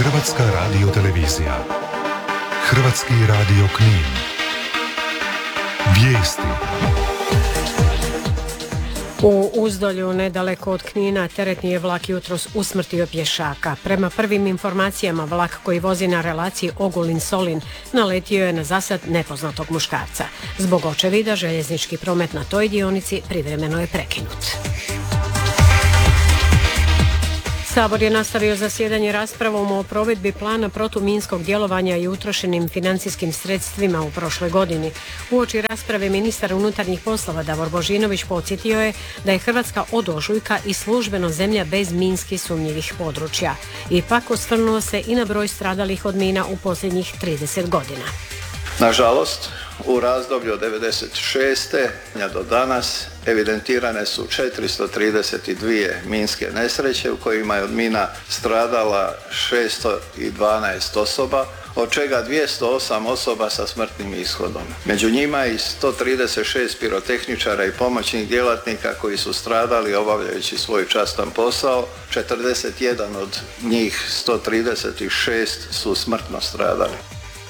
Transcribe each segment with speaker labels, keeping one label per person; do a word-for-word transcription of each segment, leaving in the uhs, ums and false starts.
Speaker 1: Hrvatska radiotelevizija. Hrvatski radio Knin. Vijesti.
Speaker 2: U Uzdolju, nedaleko od Knina, teretni je vlak jutros usmrtio pješaka. Prema prvim informacijama, vlak koji vozi na relaciji Ogulin-Solin naletio je na zasad nepoznatog muškarca. Zbog očevida, željeznički promet na toj dionici privremeno je prekinut. Sabor je nastavio zasjedanje raspravom o provedbi plana protuminskog djelovanja i utrošenim financijskim sredstvima u prošloj godini. Uoči rasprave ministar unutarnjih poslova Davor Božinović podsjetio je da je Hrvatska od ožujka i službeno zemlja bez minski sumnjivih područja. Ipak osvrnuo se i na broj stradalih od mina u posljednjih trideset godina.
Speaker 3: Nažalost, u razdoblju od devedeset šeste do danas evidentirane su četiristo trideset dvije minske nesreće u kojima je od mina stradala šesto dvanaest osoba, od čega dvjesto osam osoba sa smrtnim ishodom. Među njima i sto trideset šest pirotehničara i pomoćnih djelatnika koji su stradali obavljajući svoj častan posao, četrdeset jedan od njih sto trideset šest su smrtno stradali.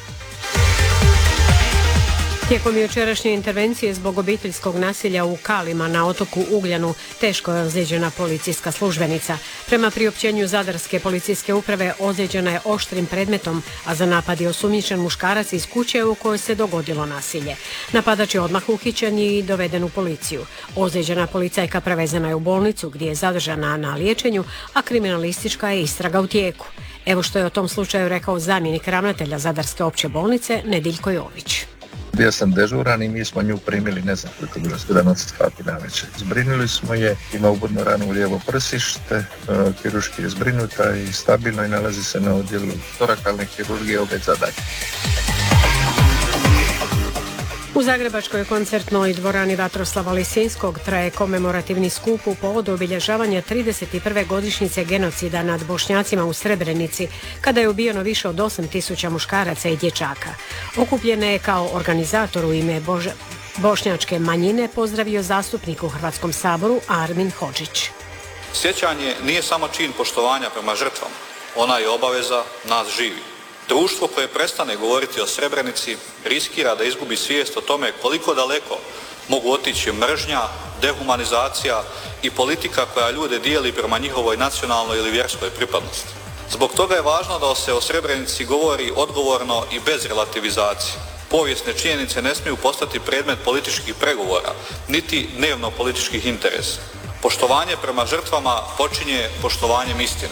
Speaker 2: Tijekom jučerašnje intervencije zbog obiteljskog nasilja u Kalima na otoku Ugljanu teško je ozlijeđena policijska službenica. Prema priopćenju Zadarske policijske uprave ozlijeđena je oštrim predmetom, a za napad je osumnjičen muškarac iz kuće u kojoj se dogodilo nasilje. Napadač je odmah uhićen i doveden u policiju. Ozlijeđena policajka prevezena je u bolnicu gdje je zadržana na liječenju, a kriminalistička je istraga u tijeku. Evo što je o tom slučaju rekao zamjenik ravnatelja Zadarske opće bolnice Nediljko Jović.
Speaker 4: Bio sam dežuran i mi smo nju primili, ne znam koliko bilo, sedamnaest sati navečer. Zbrinuli smo je, ima ubodnu ranu u lijevo prsište, kirurški je zbrinuta i stabilno i nalazi se na odjelu torakalne kirurgije obe zadanje.
Speaker 2: U Zagrebačkoj koncertnoj dvorani Vatroslava Lisinskog traje komemorativni skup u povodu obilježavanja trideset prve godišnjice genocida nad Bošnjacima u Srebrenici, kada je ubijeno više od osam tisuća muškaraca i dječaka. Okupljene je kao organizator u ime Bož... bošnjačke manjine pozdravio zastupnik u Hrvatskom saboru Armin Hodžić.
Speaker 5: Sjećanje nije samo čin poštovanja prema žrtvama, ona je obaveza nas živi. Društvo koje prestane govoriti o Srebrenici riskira da izgubi svijest o tome koliko daleko mogu otići mržnja, dehumanizacija i politika koja ljude dijeli prema njihovoj nacionalnoj ili vjerskoj pripadnosti. Zbog toga je važno da se o Srebrenici govori odgovorno i bez relativizacije. Povijesne činjenice ne smiju postati predmet političkih pregovora, niti dnevno političkih interesa. Poštovanje prema žrtvama počinje poštovanjem istine.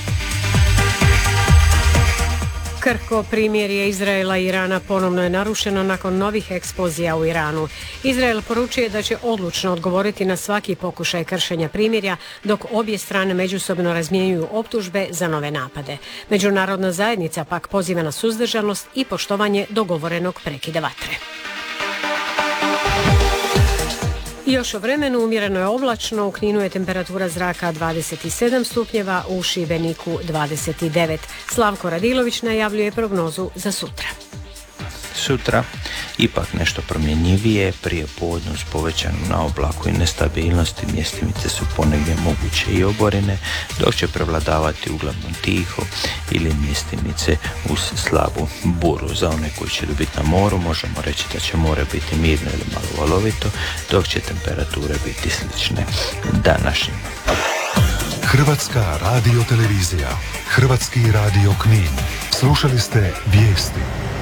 Speaker 2: Krhko primirje Izraela i Irana ponovno je narušeno nakon novih eksplozija u Iranu. Izrael poručuje da će odlučno odgovoriti na svaki pokušaj kršenja primirja, dok obje strane međusobno razmjenjuju optužbe za nove napade. Međunarodna zajednica pak poziva na suzdržanost i poštovanje dogovorenog prekida vatre. Još o vremenu, umjereno je oblačno, u Kninu je temperatura zraka dvadeset sedam stupnjeva, u Šibeniku dvadeset devet. Slavko Radilović najavljuje prognozu za sutra.
Speaker 6: Sutra ipak nešto promjenjivije, prije podne uz povećanu naoblaku i nestabilnosti, mjestimice su ponegdje moguće i oborine, dok će prevladavati uglavnom tiho ili mjestimice uz slabu buru. Za one koji će biti na moru možemo reći da će more biti mirno ili malo valovito, dok će temperature biti slične današnjim.
Speaker 1: Hrvatska radiotelevizija, Hrvatski radio Knin. Slušali ste vijesti.